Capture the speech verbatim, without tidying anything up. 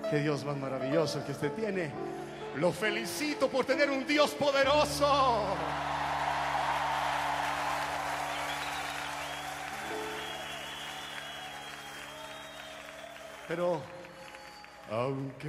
Qué Dios más maravilloso que usted tiene. Lo felicito por tener un Dios poderoso. Pero, aunque